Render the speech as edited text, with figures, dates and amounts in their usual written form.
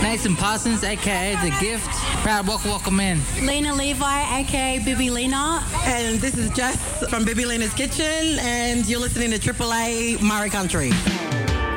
Nathan Parsons, aka The Gift. Proud welcome in. Lena Levi, aka Bibi Lena. And this is Jess from Bibi Lena's Kitchen, and you're listening to AAA Murray Country.